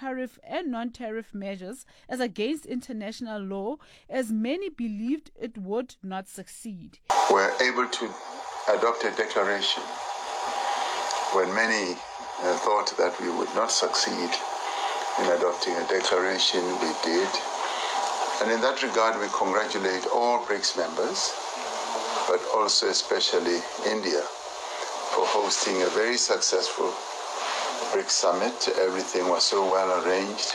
tariff and non-tariff measures as against international law, as many believed it would not succeed. We're able to adopt a declaration when many thought that we would not succeed in adopting a declaration. We did. And in that regard, we congratulate all BRICS members, but also especially India, for hosting a very successful BRICS summit. Everything was so well arranged.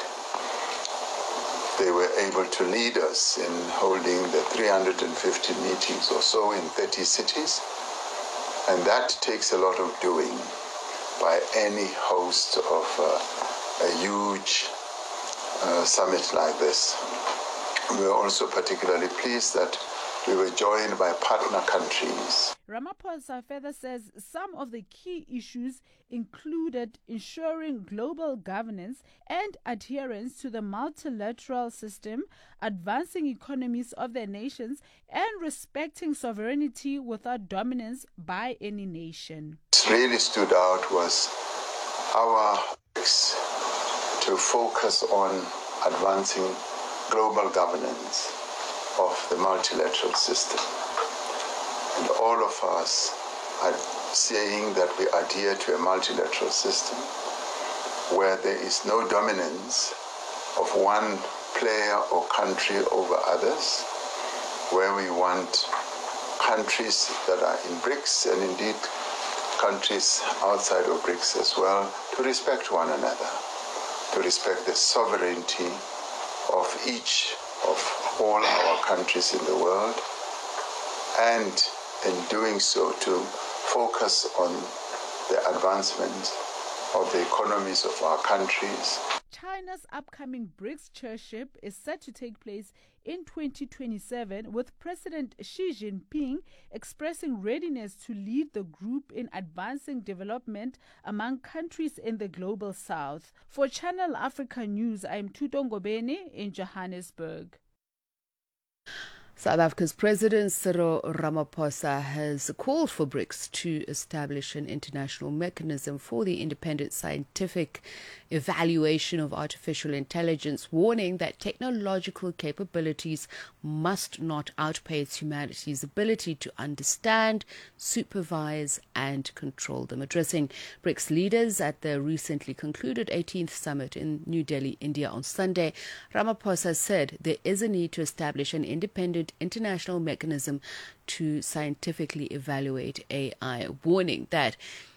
They were able to lead us in holding the 350 meetings or so in 30 cities. And that takes a lot of doing by any host of a huge summit like this. We were also particularly pleased that we were joined by partner countries. Ramaphosa further says some of the key issues included ensuring global governance and adherence to the multilateral system, advancing economies of their nations, and respecting sovereignty without dominance by any nation. What really stood out was our to focus on advancing global governance of the multilateral system. And all of us are saying that we adhere to a multilateral system where there is no dominance of one player or country over others, where we want countries that are in BRICS and indeed countries outside of BRICS as well to respect one another, to respect the sovereignty of each of all our countries in the world, and in doing so to focus on the advancement of the economies of our countries. China's upcoming BRICS chairship is set to take place in 2027, with President Xi Jinping expressing readiness to lead the group in advancing development among countries in the global south. For Channel Africa News, I'm Tuto Ngobeni in Johannesburg. South Africa's President Cyril Ramaphosa has called for BRICS to establish an international mechanism for the independent scientific evaluation of artificial intelligence, warning that technological capabilities must not outpace humanity's ability to understand, supervise and control them. Addressing BRICS leaders at the recently concluded 18th summit in New Delhi, India on Sunday, Ramaphosa said there is a need to establish an independent international mechanism to scientifically evaluate AI, warning that,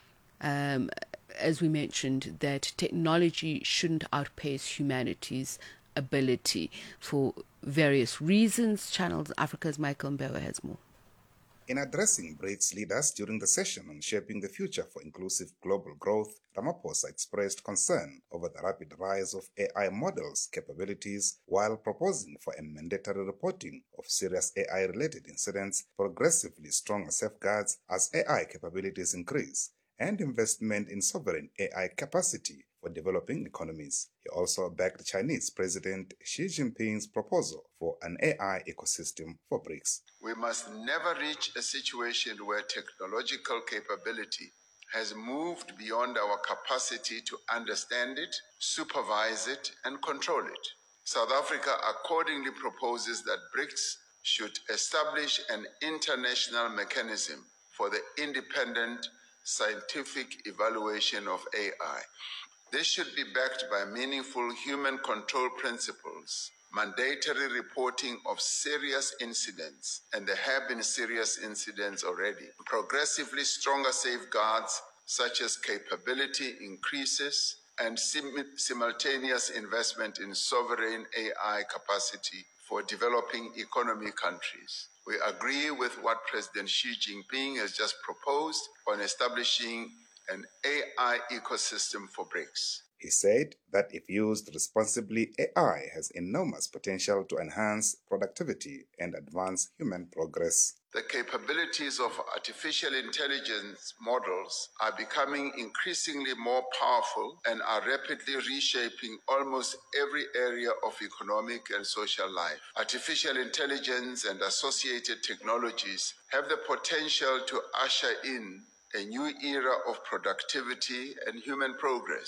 as we mentioned, that technology shouldn't outpace humanity's ability for various reasons. Channel Africa's Michael Mbewe has more. In addressing BRICS leaders during the session on shaping the future for inclusive global growth, Ramaphosa expressed concern over the rapid rise of AI models' capabilities while proposing for a mandatory reporting of serious AI-related incidents, progressively stronger safeguards as AI capabilities increase, and investment in sovereign AI capacity for developing economies. He also backed Chinese President Xi Jinping's proposal for an AI ecosystem for BRICS. We must never reach a situation where technological capability has moved beyond our capacity to understand it, supervise it, and control it. South Africa accordingly proposes that BRICS should establish an international mechanism for the independent scientific evaluation of AI. This should be backed by meaningful human control principles, mandatory reporting of serious incidents, and there have been serious incidents already, progressively stronger safeguards such as capability increases and simultaneous investment in sovereign AI capacity for developing economy countries. We agree with what President Xi Jinping has just proposed on establishing an AI ecosystem for BRICS. He said that if used responsibly, AI has enormous potential to enhance productivity and advance human progress. The capabilities of artificial intelligence models are becoming increasingly more powerful and are rapidly reshaping almost every area of economic and social life. Artificial intelligence and associated technologies have the potential to usher in a new era of productivity and human progress.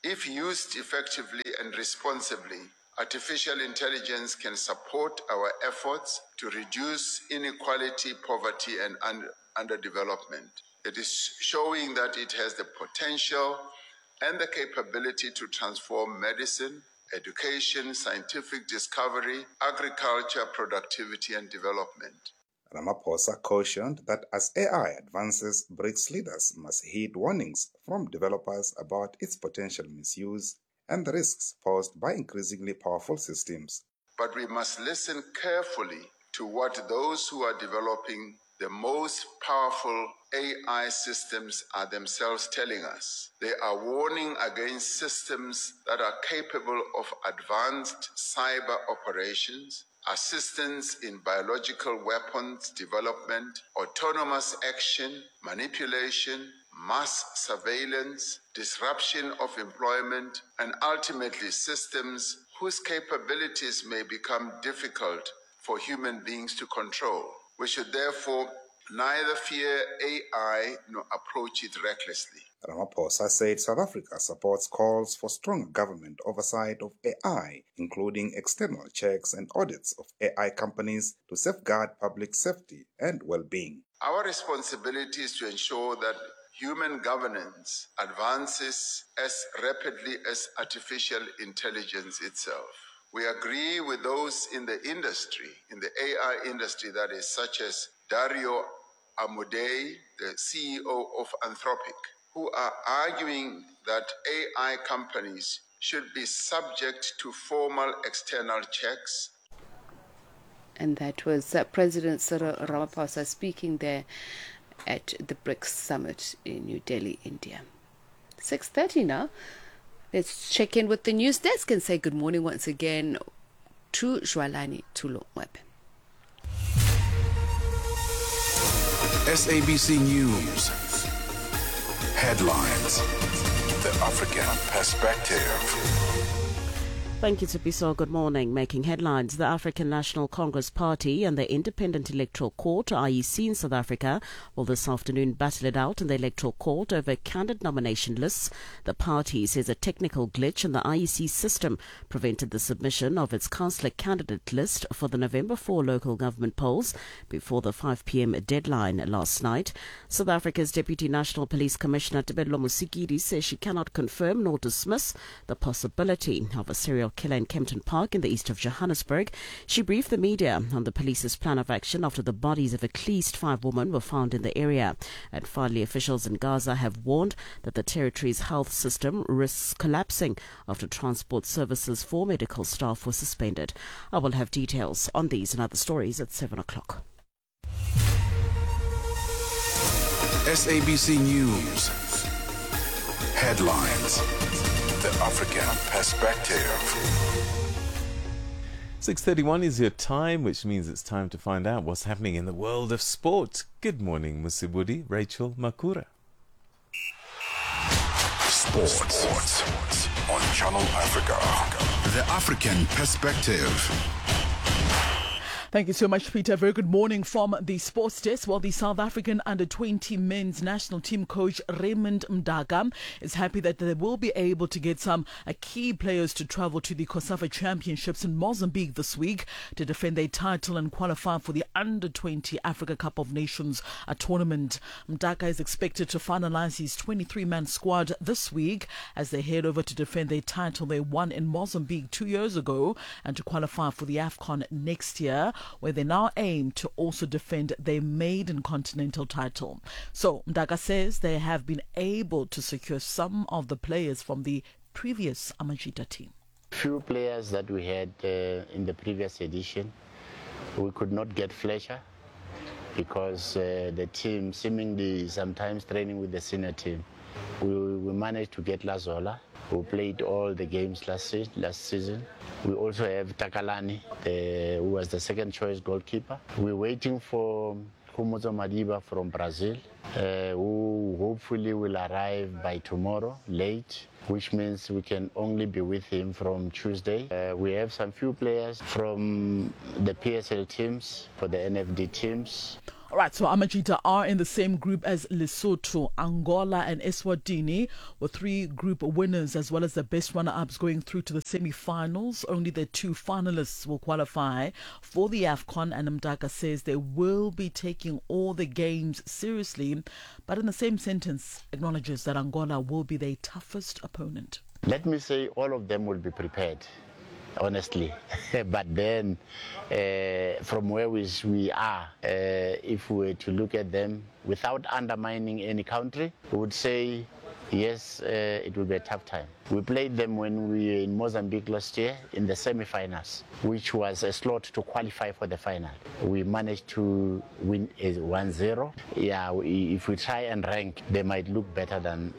If used effectively and responsibly, artificial intelligence can support our efforts to reduce inequality, poverty, and underdevelopment. It is showing that it has the potential and the capability to transform medicine, education, scientific discovery, agriculture, productivity, and development. Ramaphosa cautioned that as AI advances, BRICS leaders must heed warnings from developers about its potential misuse and the risks posed by increasingly powerful systems. But we must listen carefully to what those who are developing the most powerful AI systems are themselves telling us. They are warning against systems that are capable of advanced cyber operations, assistance in biological weapons development, autonomous action, manipulation, mass surveillance, disruption of employment, and ultimately systems whose capabilities may become difficult for human beings to control. We should therefore neither fear AI nor approach it recklessly. Ramaphosa said South Africa supports calls for stronger government oversight of AI, including external checks and audits of AI companies to safeguard public safety and well-being. Our responsibility is to ensure that human governance advances as rapidly as artificial intelligence itself. We agree with those in the industry, in the AI industry that is, such as Dario Amodei, the CEO of Anthropic, who are arguing that AI companies should be subject to formal external checks. And that was President Cyril Ramaphosa speaking there at the BRICS summit in New Delhi, India. 6:30 now. Let's check in with the news desk and say good morning once again to Jwalani Tulongwebe. SABC News. Headlines. The African Perspective. Thank you, Tsepiso. Good morning. Making headlines, the African National Congress Party and the Independent Electoral Court, IEC in South Africa, will this afternoon battle it out in the Electoral Court over candidate nomination lists. The party says a technical glitch in the IEC system prevented the submission of its councillor candidate list for the November 4 local government polls before the 5 p.m. deadline last night. South Africa's Deputy National Police Commissioner Tebello Musikiri says she cannot confirm nor dismiss the possibility of a serial killer in Kempton Park in the east of Johannesburg. She briefed the media on the police's plan of action after the bodies of at least 5 women were found in the area. And finally, officials in Gaza have warned that the territory's health system risks collapsing after transport services for medical staff were suspended. I will have details on these and other stories at 7 o'clock. SABC News. Headlines. The African Perspective. 6:31 is your time, which means it's time to find out what's happening in the world of sport. Good morning, Musibudi, Rachel Makura. Sports on Channel Africa. The African Perspective. Thank you so much, Peter. Very good morning from the sports desk. Well, the South African under-20 men's national team coach Raymond Mdaka is happy that they will be able to get some key players to travel to the COSAFA Championships in Mozambique this week to defend their title and qualify for the under-20 Africa Cup of Nations tournament. Mdaka is expected to finalize his 23-man squad this week as they head over to defend their title they won in Mozambique 2 years ago and to qualify for the AFCON next year, where they now aim to also defend their maiden continental title. So Mdaka says they have been able to secure some of the players from the previous Amajita team. Few players that we had in the previous edition, we could not get Fletcher because the team seemingly sometimes training with the senior team. We managed to get Lazola, who played all the games last season. We also have Takalani, who was the second choice goalkeeper. We're waiting for Khumbudzo Madiba from Brazil, who hopefully will arrive by tomorrow late, which means we can only be with him from Tuesday. We have some few players from the PSL teams, for the NFD teams. All right, so Amajita are in the same group as Lesotho, Angola and Eswatini, with 3 group winners as well as the best runner-ups going through to the semi-finals. Only the 2 finalists will qualify for the AFCON, and Mdaka says they will be taking all the games seriously, but in the same sentence acknowledges that Angola will be their toughest opponent. Let me say all of them will be prepared, honestly. But then, from where we are, if we were to look at them without undermining any country, we would say, yes, it will be a tough time. We played them when we were in Mozambique last year in the semi-finals, which was a slot to qualify for the final. We managed to win 1-0. Yeah, if we try and rank, they might look better than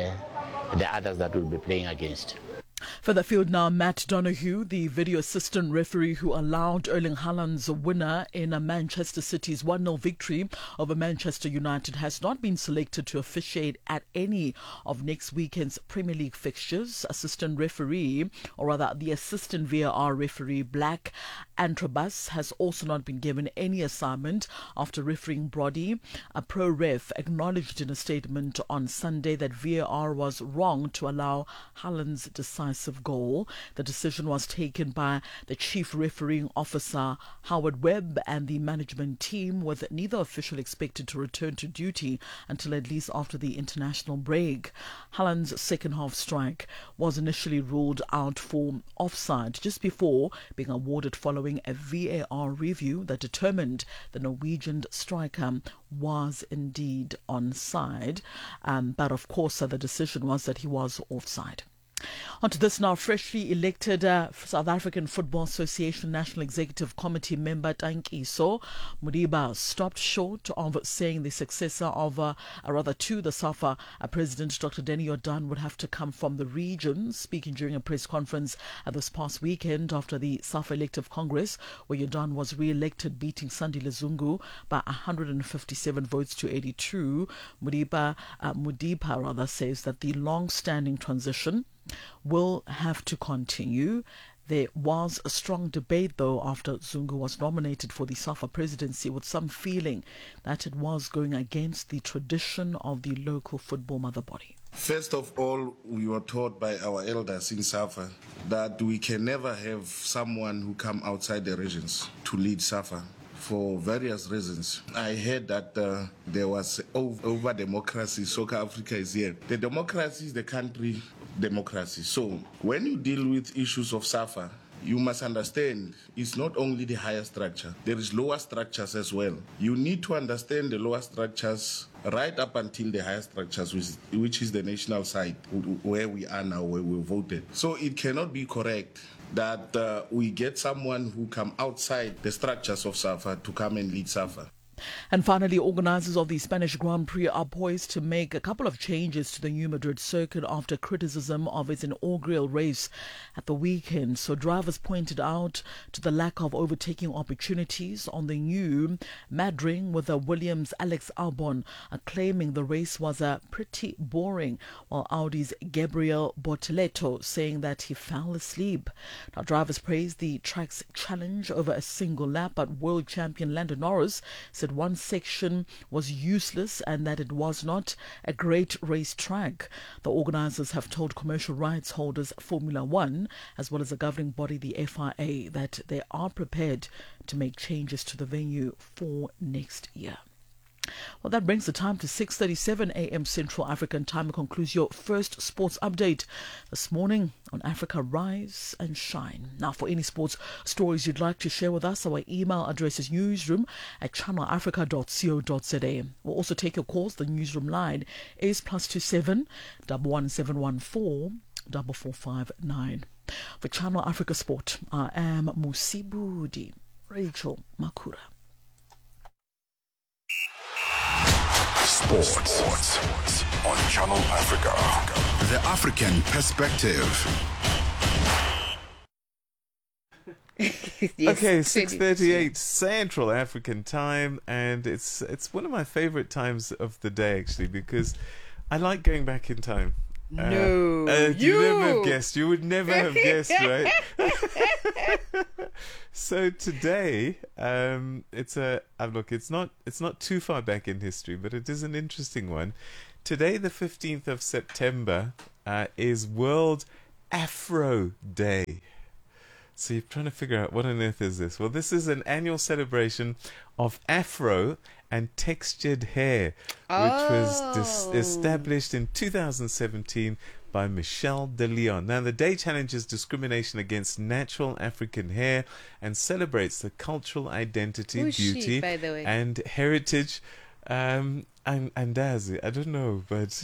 the others that we'll be playing against. Further field now, Matt Donoghue, the video assistant referee who allowed Erling Haaland's winner in a Manchester City's 1-0 victory over Manchester United, has not been selected to officiate at any of next weekend's Premier League fixtures. Assistant referee, or rather the assistant VAR referee, Black Antrobus, has also not been given any assignment after refereeing Brody. A pro ref acknowledged in a statement on Sunday that VAR was wrong to allow Haaland's decisive goal. The decision was taken by the chief refereeing officer, Howard Webb, and the management team, with neither official expected to return to duty until at least after the international break. Haaland's second half strike was initially ruled out for offside just before being awarded following a VAR review that determined the Norwegian striker was indeed onside. But of course, the decision was that he was offside. On to this now. Freshly elected South African Football Association National Executive Committee member Tankiso Modiba stopped short of saying the successor of, to the SAFA President Dr. Danny Jordaan would have to come from the region. Speaking during a press conference this past weekend after the SAFA Elective Congress, where Jordaan was re-elected, beating Sandi Lezungu by 157 votes to 82, Modiba says that the long-standing transition will have to continue. There was a strong debate, though, after Zungu was nominated for the SAFA presidency, with some feeling that it was going against the tradition of the local football mother body. First of all, we were taught by our elders in SAFA that we can never have someone who come outside the regions to lead SAFA, for various reasons. I heard that there was over democracy. Soccer Africa is here. The democracy is the country democracy. So when you deal with issues of SAFA, you must understand it's not only the higher structure. There is lower structures as well. You need to understand the lower structures right up until the higher structures, which is the national side, where we are now, where we voted. So it cannot be correct that we get someone who come outside the structures of SAFA to come and lead SAFA. And finally, organisers of the Spanish Grand Prix are poised to make a couple of changes to the new Madrid circuit after criticism of its inaugural race at the weekend. So drivers pointed out to the lack of overtaking opportunities on the new Madrid, with the Williams' Alex Albon claiming the race was pretty boring, while Audi's Gabriel Bortoleto saying that he fell asleep. Now, drivers praised the track's challenge over a single lap, but world champion Lando Norris said one section was useless and that it was not a great race track. The organisers have told commercial rights holders Formula One, as well as the governing body, the FIA, that they are prepared to make changes to the venue for next year. Well, that brings the time to 6:37 a.m. Central African Time. It concludes your first sports update this morning on Africa Rise and Shine. Now, for any sports stories you'd like to share with us, our email address is newsroom@channelafrica.co.za. We'll also take your calls. The newsroom line is +27 11714 4459. For Channel Africa Sport, I am Musibudi Rachel Makura. Sports on Channel Africa. The African Perspective. Yes, okay, 6:38 Central African Time, and it's one of my favorite times of the day, actually, because I like going back in time. No, you never have guessed. You would never have guessed, right? So today, it's not too far back in history, but it is an interesting one. Today, the 15th of September, is World Afro Day. So you're trying to figure out what on earth is this? Well, this is an annual celebration of Afro and textured hair, which was established in 2017 by Michelle de Leon. Now, the day challenges discrimination against natural African hair and celebrates the cultural identity, beauty, by the way? and heritage. Andazi, I don't know, but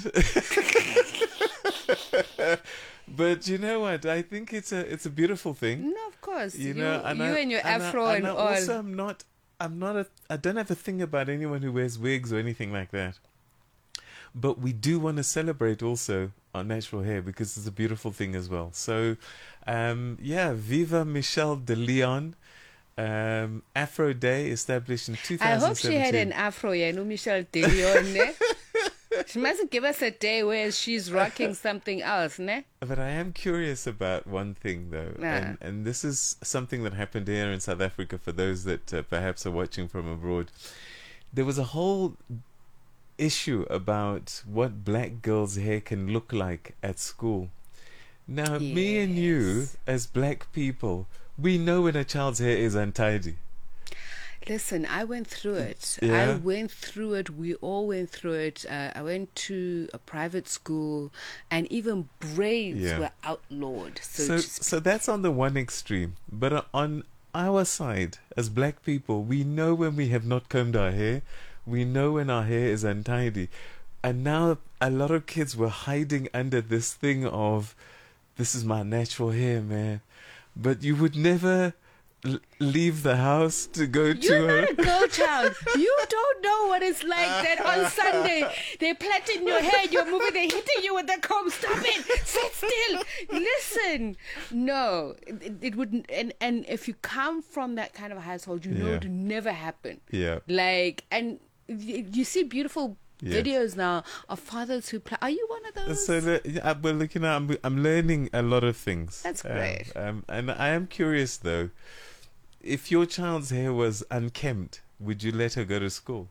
but you know what? I think it's a beautiful thing. No, of course. You know, and your afro and all. Also, I don't have a thing about anyone who wears wigs or anything like that. But we do want to celebrate also our natural hair because it's a beautiful thing as well. So, Viva Michelle de Leon. Afro Day established in 2017. I hope she had an afro, Michelle de Leon. She mustn't give us a day where she's rocking something else, ne? But I am curious about one thing, though. And this is something that happened here in South Africa for those that perhaps are watching from abroad. There was a whole issue about what black girls' hair can look like at school. Now, me and you, as black people, we know when a child's hair is untidy. Listen, I went through it. Yeah. I went through it. We all went through it. I went to a private school, and even braids were outlawed. So that's on the one extreme. But on our side, as black people, we know when we have not combed our hair. We know when our hair is untidy. And now a lot of kids were hiding under this thing of, this is my natural hair, man. But you would never leave the house to go to You're not a girl child. You don't know what it's like that on Sunday. They're plaiting your hair, you're moving, they're hitting you with the comb. Stop it. Sit still. Listen. No. It wouldn't. And if you come from that kind of a household, you know it would never happen. Yeah. And you see beautiful videos now of fathers who play. Are you one of those? So well, look, I'm learning a lot of things. That's great. And I am curious though. If your child's hair was unkempt, would you let her go to school?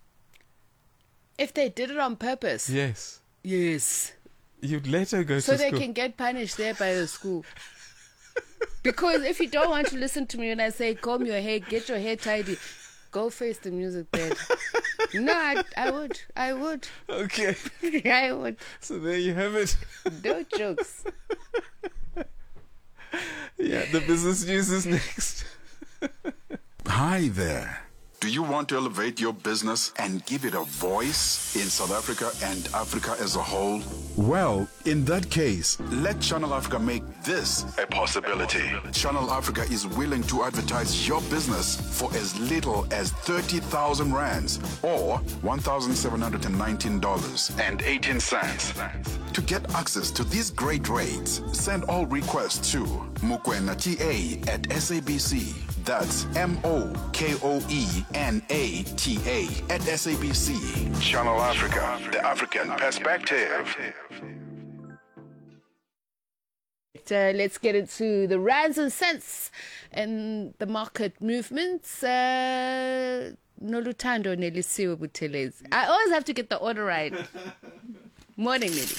If they did it on purpose? Yes. Yes. You'd let her go to school. school. So they can get punished there by the school. Because if you don't want to listen to me when I say comb your hair, get your hair tidy, go face the music bed. No, I would. Okay. I would. So there you have it. No jokes. Yeah, the business news is next. Hi there. Do you want to elevate your business and give it a voice in South Africa and Africa as a whole? Well, in that case, let Channel Africa make this a possibility. Channel Africa is willing to advertise your business for as little as 30,000 rands or $1,719.18. To get access to these great rates, send all requests to mokoenata@SABC. That's MOKOENATA@SABC. Channel Africa, the African perspective. Let's get into the rands and cents and the market movements. Nolutando Nelisiwe Buthelezi. I always have to get the order right. Morning, Nelly.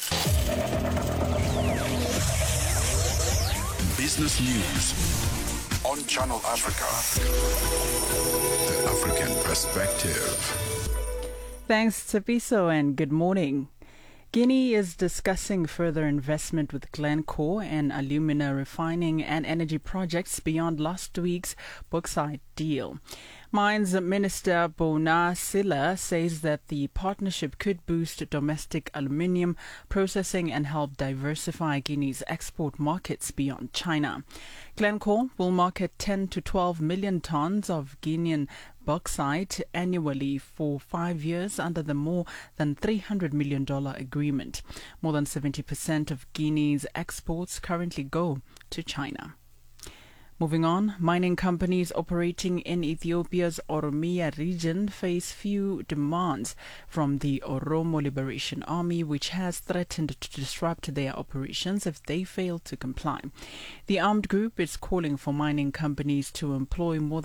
Business news on Channel Africa. The African perspective. Thanks, Tsepiso, and good morning. Guinea is discussing further investment with Glencore and alumina refining and energy projects beyond last week's bauxite deal. Mines Minister Bona Silla says that the partnership could boost domestic aluminium processing and help diversify Guinea's export markets beyond China. Glencore will market 10 to 12 million tons of Guinean bauxite annually for 5 years under the more than $300 million agreement. More than 70% of Guinea's exports currently go to China. Moving on, mining companies operating in Ethiopia's Oromia region face few demands from the Oromo Liberation Army, which has threatened to disrupt their operations if they fail to comply. The armed group is calling for mining companies to employ more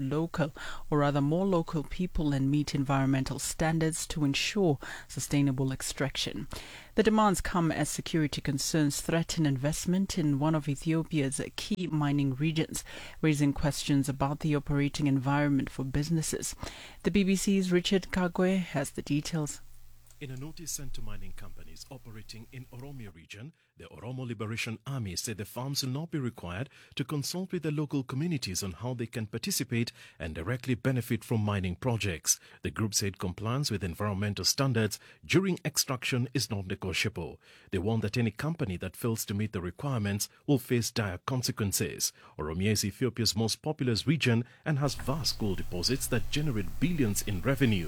local people and meet environmental standards to ensure sustainable extraction. The demands come as security concerns threaten investment in one of Ethiopia's key mining regions, raising questions about the operating environment for businesses. The BBC's Richard Kagwe has the details. In a notice sent to mining companies operating in Oromia region, the Oromo Liberation Army said the farms will not be required to consult with the local communities on how they can participate and directly benefit from mining projects. The group said compliance with environmental standards during extraction is not negotiable. They warn that any company that fails to meet the requirements will face dire consequences. Oromia is Ethiopia's most populous region and has vast gold deposits that generate billions in revenue.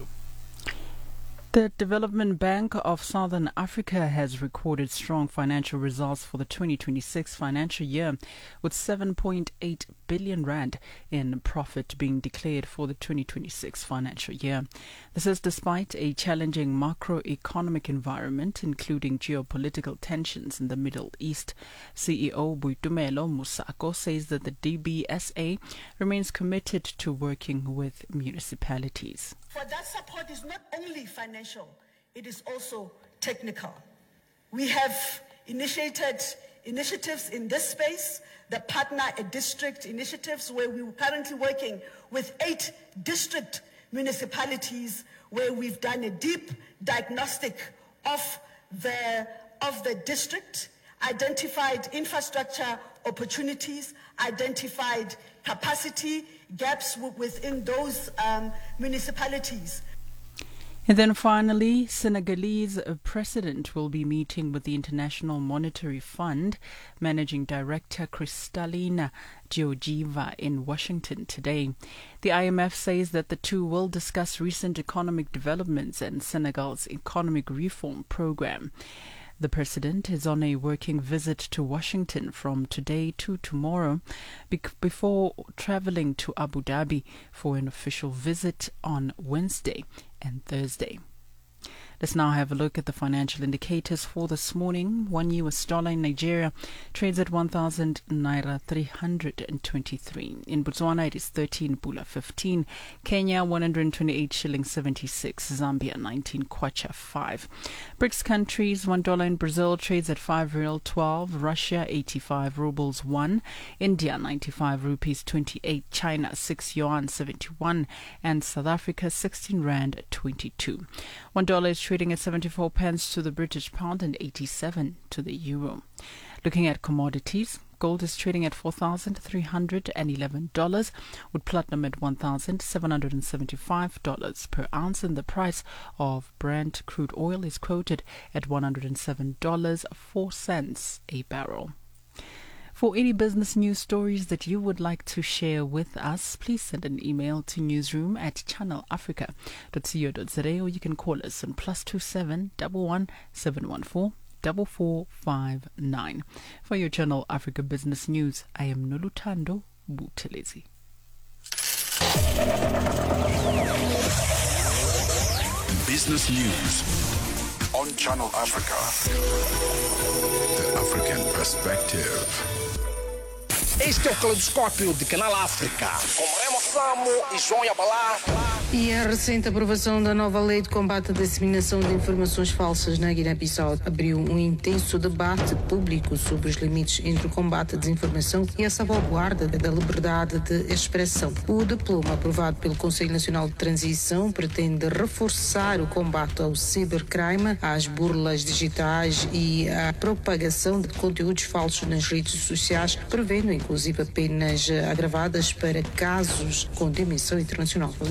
The Development Bank of Southern Africa has recorded strong financial results for the 2026 financial year, with 7.8 billion rand in profit being declared for the 2026 financial year. This is despite a challenging macroeconomic environment, including geopolitical tensions in the Middle East. CEO Boitumelo Musako says that the DBSA remains committed to working with municipalities. For that support is not only financial, it is also technical. We have initiated initiatives in this space, the Partner a District initiatives, where we're currently working with 8 district municipalities, where we've done a deep diagnostic of the district, identified infrastructure opportunities, identified capacity gaps within those municipalities. And then finally, Senegalese president will be meeting with the International Monetary Fund Managing Director Kristalina Georgieva in Washington today. The IMF says that the two will discuss recent economic developments and Senegal's economic reform program. The president is on a working visit to Washington from today to tomorrow before traveling to Abu Dhabi for an official visit on Wednesday and Thursday. Let's now have a look at the financial indicators for this morning. $1 in Nigeria trades at 1,000 naira 323. In Botswana, it is 13 pula 15. Kenya, 128 shillings 76. Zambia, 19 kwacha 5. BRICS countries, $1 in Brazil trades at 5 real 12. Russia, 85 rubles 1. India, 95 rupees 28. China, 6 yuan 71. And South Africa, 16 rand 22. $1 is trading at 74 pence to the British pound and 87 to the euro. Looking at commodities, gold is trading at $4,311, with platinum at $1,775 per ounce, and the price of Brent crude oil is quoted at $107.04 a barrel. For any business news stories that you would like to share with us, please send an email to newsroom@channelafrica.co.za, or you can call us on +27 11 714 4459. For your Channel Africa Business News, I am Nolutando Buthelezi. Business News on Channel Africa. The African Perspective. Este é o Caleidoscópio de Canal África, com Remo Samo e João Yabalá. E a recente aprovação da nova lei de combate à disseminação de informações falsas na Guiné-Bissau abriu um intenso debate público sobre os limites entre o combate à desinformação e a salvaguarda da liberdade de expressão. O diploma aprovado pelo Conselho Nacional de Transição pretende reforçar o combate ao cibercrime, às burlas digitais e à propagação de conteúdos falsos nas redes sociais, prevendo inclusive penas agravadas para casos com dimensão internacional. Nesta entrevista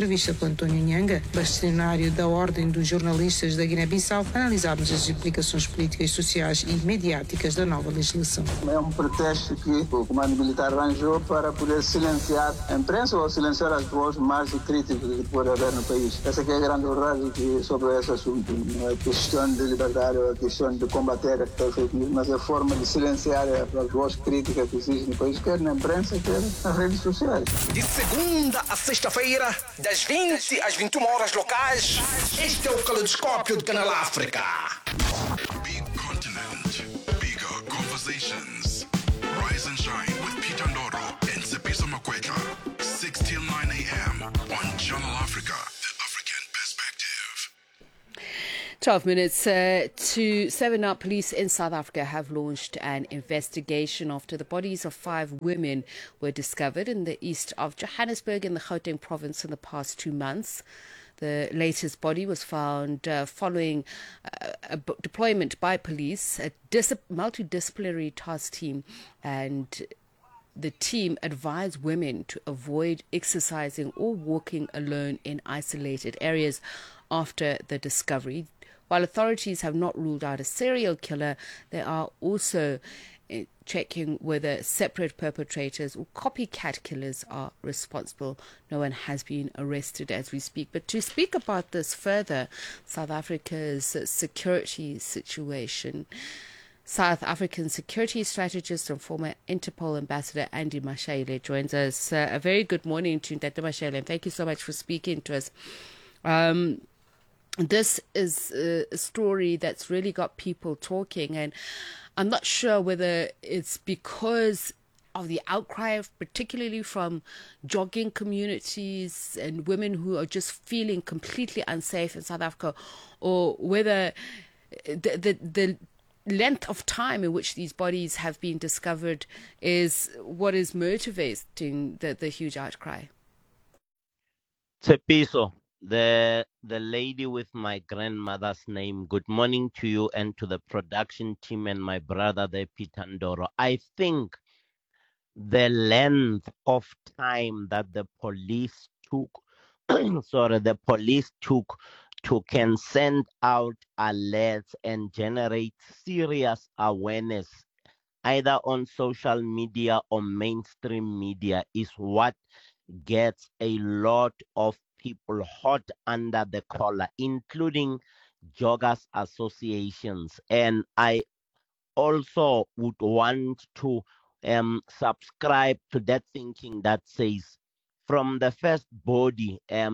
entrevista com António Nhanga, bastonário da Ordem dos Jornalistas da Guiné-Bissau, analisámos as implicações políticas, sociais e mediáticas da nova legislação. É um pretexto que o comando militar arranjou para poder silenciar a imprensa ou silenciar as vozes mais críticas que pode haver no país. Essa que é a grande verdade sobre esse assunto. Não é questão de liberdade, é questão de combater a fake news, mas é a forma de silenciar as vozes críticas que existem no país, quer na imprensa, quer nas redes sociais. De segunda a sexta-feira, das 20 às 21 horas locais, este é o Caleidoscópio do Canal África. Big continent, bigger conversations. Rise and shine with Peter Ndoro and Tsepiso Makwetla. 6 till 9 a.m. on Channel Africa, the African perspective. 12 minutes to 7 up. Police in South Africa have launched an investigation after the bodies of 5 women were discovered in the east of Johannesburg in the Gauteng province in the past 2 months. The latest body was found following a deployment by police, a multidisciplinary task team, and the team advised women to avoid exercising or walking alone in isolated areas after the discovery. While authorities have not ruled out a serial killer, they are also checking whether separate perpetrators or copycat killers are responsible. No one has been arrested as we speak. But to speak about this further, South Africa's security situation, South African security strategist and former Interpol ambassador Andy Mashayile joins us. A very good morning to Ntate Mashayile, and thank you so much for speaking to us. This is a story that's really got people talking, and I'm not sure whether it's because of the outcry, particularly from jogging communities and women who are just feeling completely unsafe in South Africa, or whether the length of time in which these bodies have been discovered is what is motivating the huge outcry. Tsepiso, the lady with my grandmother's name, good morning to you and to the production team and my brother there, Peter Ndoro. I think the length of time that the police took to can send out alerts and generate serious awareness either on social media or mainstream media is what gets a lot of people hot under the collar, including joggers associations. And I also would want to subscribe to that thinking that says from the first body,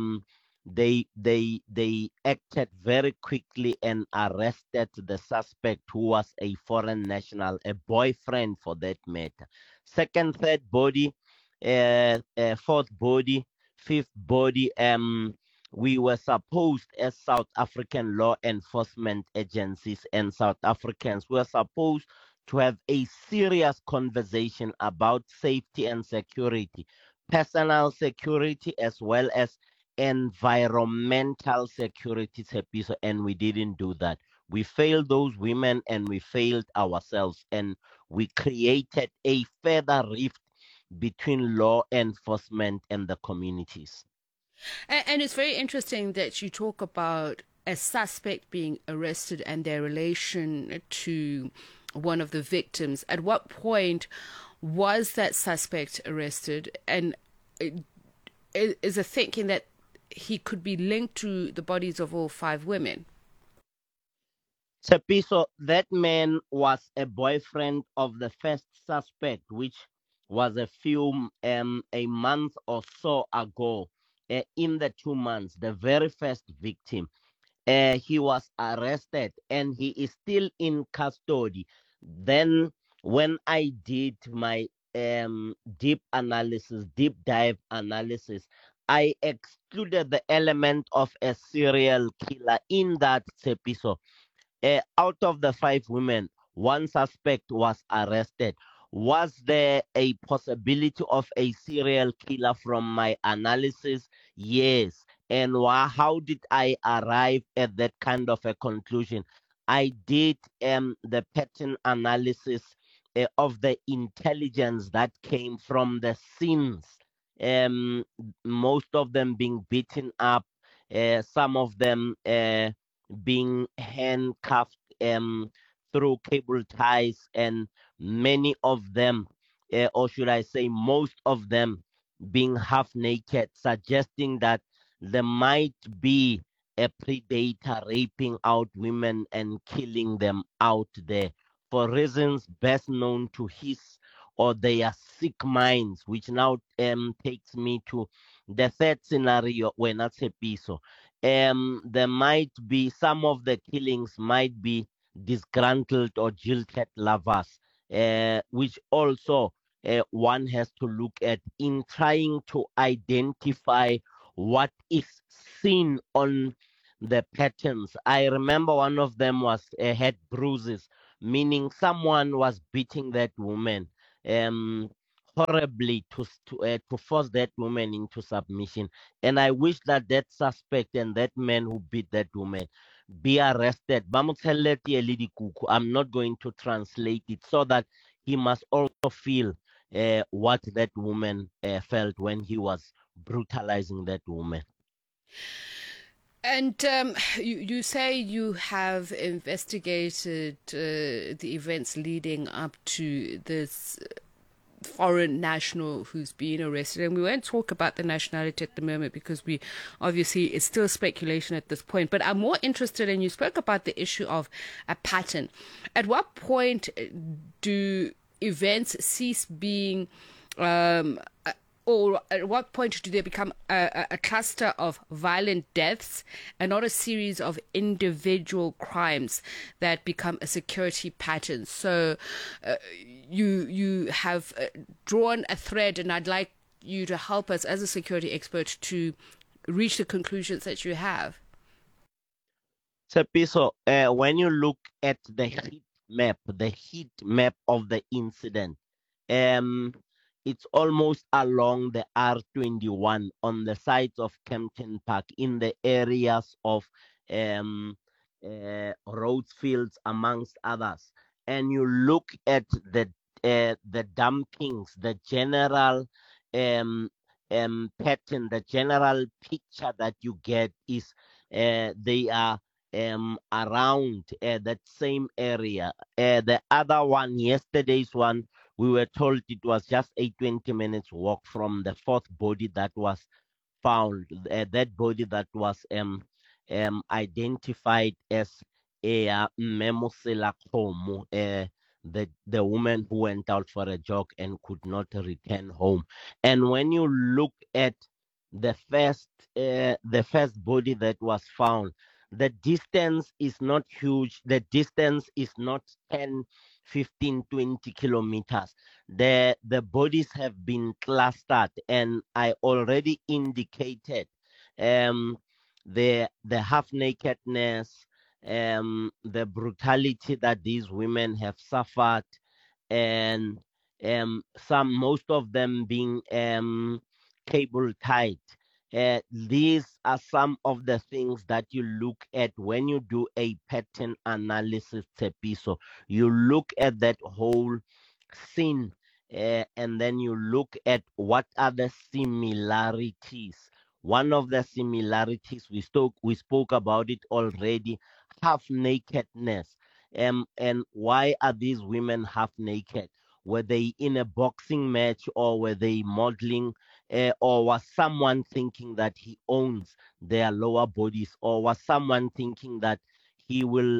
they acted very quickly and arrested the suspect, who was a foreign national, a boyfriend for that matter. Second, third body, fourth body, fifth body, we were supposed, as South African law enforcement agencies and South Africans, were supposed to have a serious conversation about safety and security, personal security as well as environmental security, and we didn't do that. We failed those women and we failed ourselves, and we created a further rift between law enforcement and the communities. And it's very interesting that you talk about a suspect being arrested and their relation to one of the victims. At what point was that suspect arrested? And is a thinking that he could be linked to the bodies of all 5 women? Tsepiso, that man was a boyfriend of the first suspect, which was a month or so ago. In the 2 months, the very first victim, he was arrested and he is still in custody. Then when I did my deep dive analysis, I excluded the element of a serial killer in that episode. Out of the 5 women, 1 suspect was arrested. Was there a possibility of a serial killer from my analysis? Yes. And how did I arrive at that kind of a conclusion? I did the pattern analysis of the intelligence that came from the scenes most of them being beaten up, some of them being handcuffed through cable ties, and many of them, or should I say, most of them, being half naked, suggesting that there might be a predator raping out women and killing them out there for reasons best known to his or their sick minds, which now takes me to the third scenario when that's a piece. There might be some of the killings might be disgruntled or jilted lovers, which also one has to look at in trying to identify what is seen on the patterns. I remember one of them was had bruises, meaning someone was beating that woman horribly to force that woman into submission. And I wish that that suspect and that man who beat that woman be arrested. I'm not going to translate it, so that he must also feel what that woman felt when he was brutalizing that woman. And you say you have investigated the events leading up to this foreign national who's being arrested, and we won't talk about the nationality at the moment because we obviously it's still speculation at this point. But I'm more interested in, you spoke about the issue of a pattern. At what point do events cease being or at what point do they become a cluster of violent deaths and not a series of individual crimes that become a security pattern? So you have drawn a thread, and I'd like you to help us as a security expert to reach the conclusions that you have. Tsepiso, when you look at the heat map of the incident, it's almost along the R21 on the sides of Kempton Park, in the areas of Rhodes-Fields, amongst others. And you look at the dumpings, the general pattern, the general picture that you get is they are around that same area. The other one, yesterday's one, we were told it was just a 20 minutes walk from the fourth body that was found. That body that was identified as a Memosela Komo, the woman who went out for a jog and could not return home. And when you look at the first body that was found, the distance is not huge. The distance is not 10, 15, 20 kilometers. The bodies have been clustered, and I already indicated the half-nakedness, the brutality that these women have suffered, and most of them being cable tied. These are some of the things that you look at when you do a pattern analysis, Tsepiso. You look at that whole scene, and then you look at what are the similarities. One of the similarities, we spoke about it already, half-nakedness. And why are these women half-naked? Were they in a boxing match, or were they modeling? Or was someone thinking that he owns their lower bodies? Or was someone thinking that he will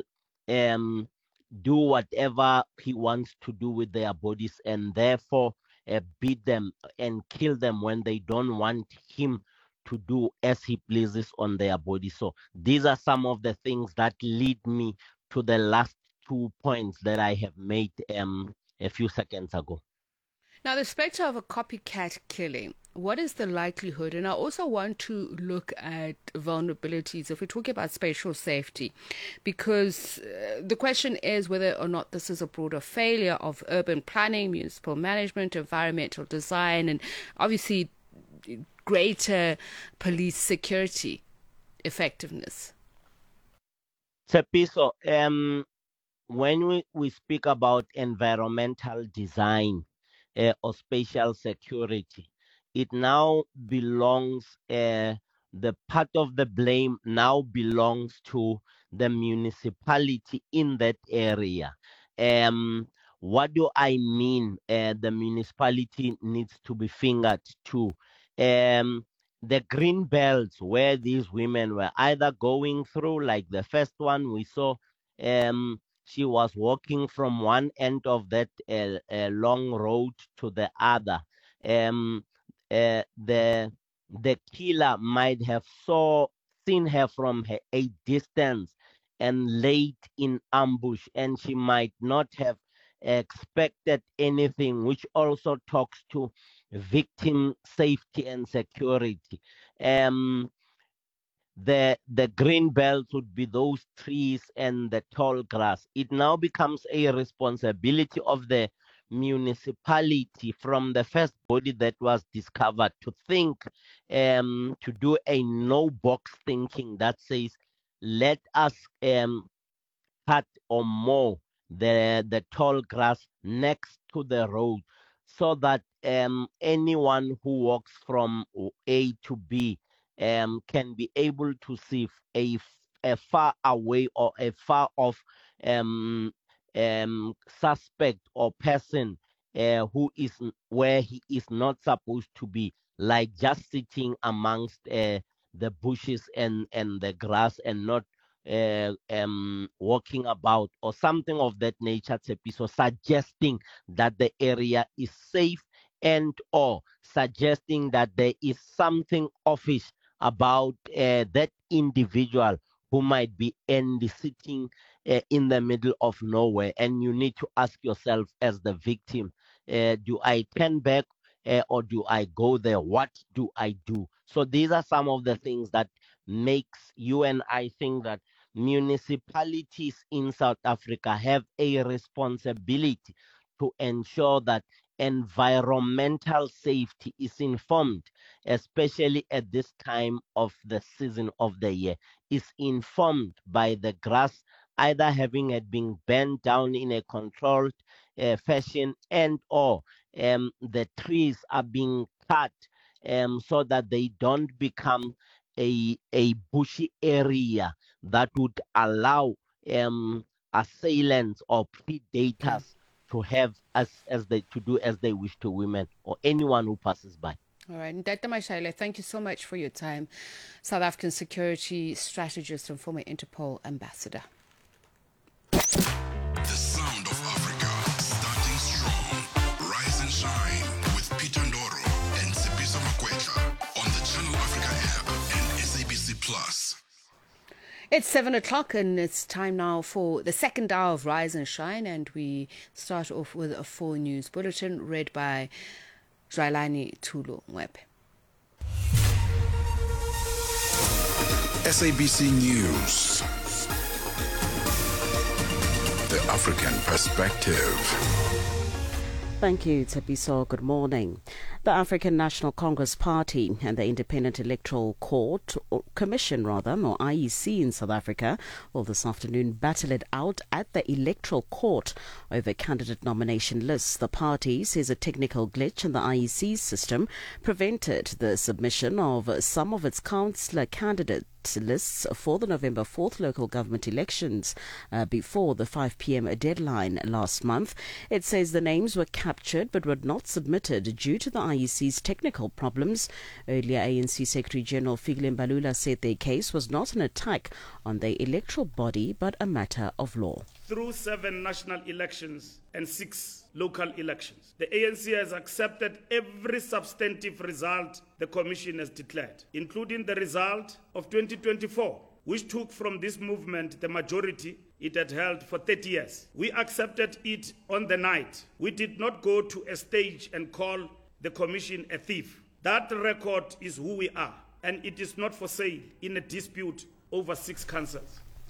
do whatever he wants to do with their bodies, and therefore beat them and kill them when they don't want him to do as he pleases on their body? So these are some of the things that lead me to the last 2 points that I have made a few seconds ago. Now, the specter of a copycat killing, what is the likelihood? And I also want to look at vulnerabilities if we're talking about spatial safety, because the question is whether or not this is a broader failure of urban planning, municipal management, environmental design, and obviously greater police security effectiveness. Tsepiso, when we speak about environmental design or spatial security, it now belongs, the part of the blame now belongs to the municipality in that area. What do I mean? The municipality needs to be fingered too. The green belts where these women were either going through, like the first one we saw, she was walking from one end of that long road to the other. The killer might have seen her from a distance and laid in ambush, and she might not have expected anything, which also talks to victim safety and security. The green belts would be those trees and the tall grass. It now becomes a responsibility of the municipality from the first body that was discovered to think, to do a no box thinking that says, let us cut or mow the tall grass next to the road, so that anyone who walks from A to B can be able to see a far away or a far off suspect or person who is where he is not supposed to be, like just sitting amongst the bushes and the grass and not walking about or something of that nature, so suggesting that the area is safe and or suggesting that there is something offish about that individual who might be sitting in the middle of nowhere. And you need to ask yourself as the victim, do I turn back or do I go there? What do I do? So these are some of the things that makes you and I think that municipalities in South Africa have a responsibility to ensure that environmental safety is informed, especially at this time of the season of the year, is informed by the grass either having it been bent down in a controlled fashion and or the trees are being cut so that they don't become a bushy area that would allow assailants or predators to have as they to do as they wish to women or anyone who passes by. All right, Ntate Mashaile, thank you so much for your time. South African security strategist and former Interpol ambassador. The sound of Africa, starting strong. Rise and shine with Peter Ndoro and Sipiso Makwetla on the Channel Africa app and SABC Plus. It's 7 o'clock and it's time now for the second hour of Rise and Shine, and we start off with a full news bulletin read by Zwailani Tulu Mwebe. SABC News. The African Perspective. Thank you, Tsepiso. Good morning. The African National Congress Party and the Independent Electoral Commission, or IEC in South Africa, will this afternoon battle it out at the Electoral Court over candidate nomination lists. The party says a technical glitch in the IEC's system prevented the submission of some of its councillor candidates lists for the November 4th local government elections before the 5 p.m. deadline last month. It says the names were captured but were not submitted due to the IEC's technical problems. Earlier, ANC Secretary General Fikile Mbalula said their case was not an attack on the electoral body but a matter of law. Through 7 national elections and 6 local elections, the ANC has accepted every substantive result the Commission has declared, including the result of 2024, which took from this movement the majority it had held for 30 years. We accepted it on the night. We did not go to a stage and call the Commission a thief. That record is who we are, and it is not for sale in a dispute over 6 councils.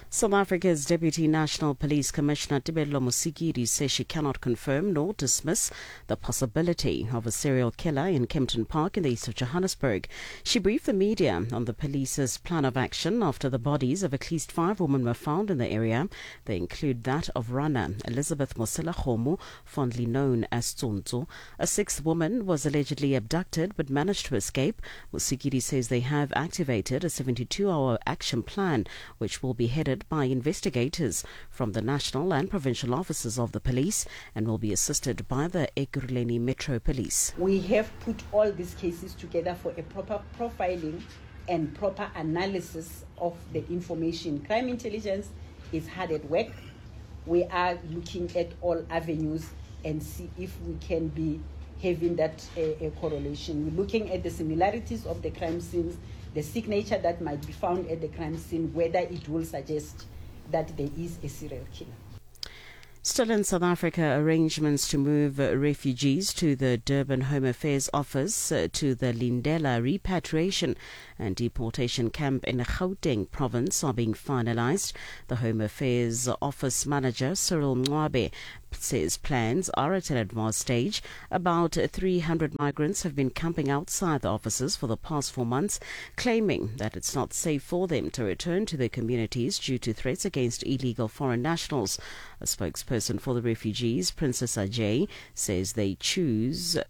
South Africa's Deputy National Police Commissioner Tebello Musigiri says she cannot confirm nor dismiss the possibility of a serial killer in Kempton Park in the east of Johannesburg. She briefed the media on the police's plan of action after the bodies of at least 5 women were found in the area. They include that of runner Elizabeth Mosela Khomo, fondly known as Tsonzo. A 6th woman was allegedly abducted but managed to escape. Musigiri says they have activated a 72-hour action plan which will be headed by investigators from the national and provincial offices of the police and will be assisted by the Ekurhuleni Metro Police. We have put all these cases together for a proper profiling and proper analysis of the information. Crime intelligence is hard at work. We are looking at all avenues and see if we can be having that correlation. We're looking at the similarities of the crime scenes, the signature that might be found at the crime scene, whether it will suggest that there is a serial killer. Still in South Africa, arrangements to move refugees to the Durban Home Affairs Office to the Lindela Repatriation and Deportation Camp in Gauteng province are being finalized. The Home Affairs Office Manager, Cyril Mwabe, says plans are at an advanced stage. About 300 migrants have been camping outside the offices for the past 4 months, claiming that it's not safe for them to return to their communities due to threats against illegal foreign nationals. A spokesperson for the refugees, Princess Ajay, says they chose the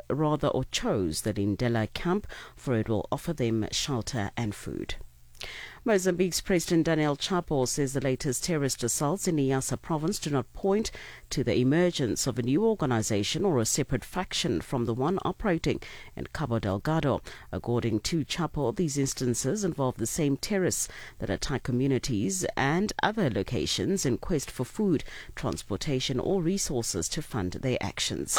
Lindela camp, for it will offer them shelter and food. Mozambique's President Daniel Chapo says the latest terrorist assaults in Niassa province do not point to the emergence of a new organization or a separate faction from the one operating in Cabo Delgado. According to Chapo, these instances involve the same terrorists that attack communities and other locations in quest for food, transportation or resources to fund their actions.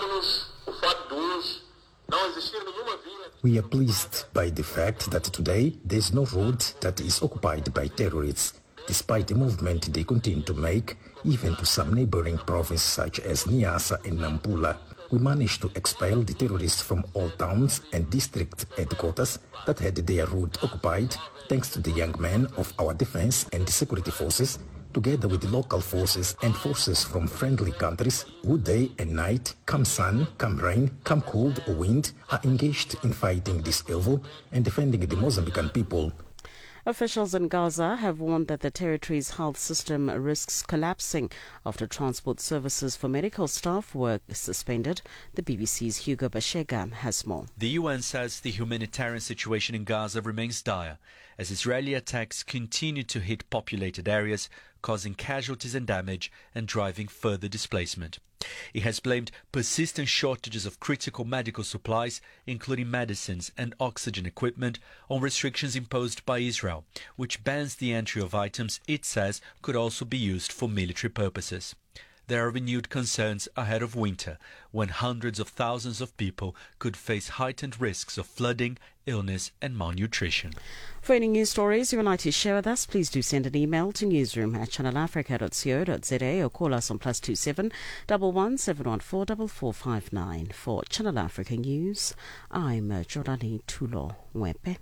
We are pleased by the fact that today there is no road that is occupied by terrorists, despite the movement they continue to make, even to some neighboring provinces such as Niassa and Nampula. We managed to expel the terrorists from all towns and district headquarters that had their route occupied, thanks to the young men of our defense and security forces, together with the local forces and forces from friendly countries who day and night, come sun, come rain, come cold or wind, are engaged in fighting this evil and defending the Mozambican people. Officials in Gaza have warned that the territory's health system risks collapsing after transport services for medical staff were suspended. The BBC's Hugo Bashega has more. The UN says the humanitarian situation in Gaza remains dire as Israeli attacks continue to hit populated areas, causing casualties and damage and driving further displacement. It has blamed persistent shortages of critical medical supplies, including medicines and oxygen equipment, on restrictions imposed by Israel, which bans the entry of items it says could also be used for military purposes. There are renewed concerns ahead of winter, when hundreds of thousands of people could face heightened risks of flooding, illness and malnutrition. For any news stories you would like to share with us, please do send an email to newsroom@channelafrica.co.za or call us on +27 11 714 4459. For Channel Africa News, I'm Jordani Tulo Wepe.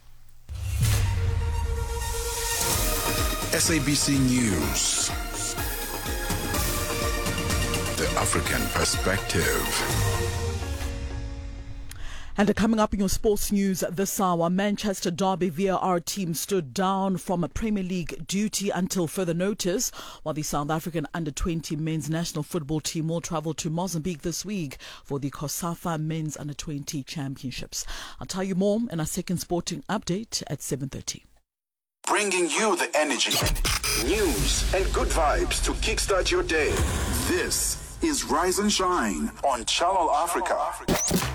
SABC News. The African Perspective. And coming up in your sports news this hour, Manchester Derby VAR team stood down from a Premier League duty until further notice, while the South African under-20 men's national football team will travel to Mozambique this week for the COSAFA Men's Under-20 Championships. I'll tell you more in our second sporting update at 7:30. Bringing you the energy, news, and good vibes to kickstart your day. This is Rise and Shine on Channel Africa.